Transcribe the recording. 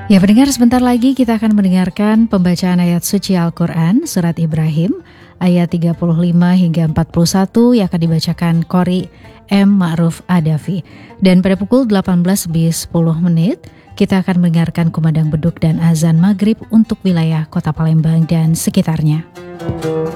Ya pendengar, sebentar lagi kita akan mendengarkan pembacaan ayat suci Al-Quran surat Ibrahim ayat 35 hingga 41 yang akan dibacakan Qori M. Ma'ruf Adafi. Dan pada pukul 18:10 kita akan mendengarkan kumandang beduk dan azan maghrib untuk wilayah kota Palembang dan sekitarnya.